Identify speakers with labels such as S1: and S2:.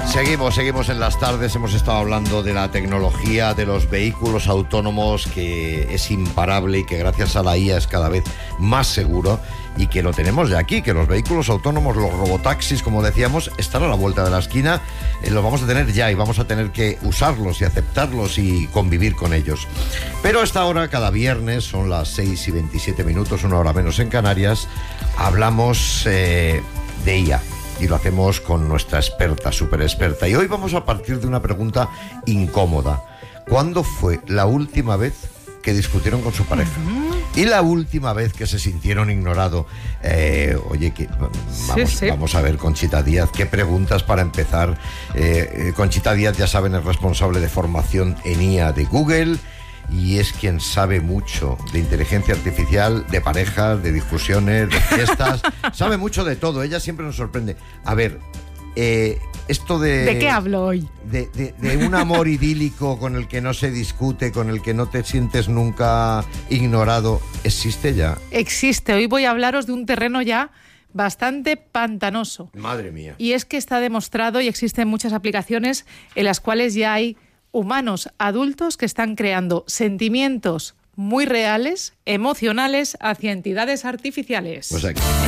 S1: Seguimos en las tardes, hemos estado hablando de la tecnología, de los vehículos autónomos, que es imparable y que gracias a la IA es cada vez más seguro y que lo tenemos de aquí, que los vehículos autónomos, los robotaxis, como decíamos, están a la vuelta de la esquina, los vamos a tener ya y vamos a tener que usarlos y aceptarlos y convivir con ellos. Pero a esta hora, cada viernes, son las 6:27, una hora menos en Canarias, hablamos de IA. Y lo hacemos con nuestra experta, súper experta. Y hoy vamos a partir de una pregunta incómoda. ¿Cuándo fue la última vez que discutieron con su pareja? Y la última vez que se sintieron ignorados. Vamos a ver, Conchita Díaz, ¿qué preguntas para empezar? Conchita Díaz, ya saben, es responsable de formación en IA de Google y es quien sabe mucho de inteligencia artificial, de parejas, de discusiones, de fiestas, sabe mucho de todo, ella siempre nos sorprende. A ver, esto de...
S2: ¿De qué hablo hoy?
S1: De un amor idílico con el que no se discute, con el que no te sientes nunca ignorado, ¿existe ya?
S2: Existe, hoy voy a hablaros de un terreno ya bastante pantanoso.
S1: Madre mía.
S2: Y es que está demostrado y existen muchas aplicaciones en las cuales ya hay humanos adultos que están creando sentimientos muy reales, emocionales, hacia entidades artificiales.
S1: Pues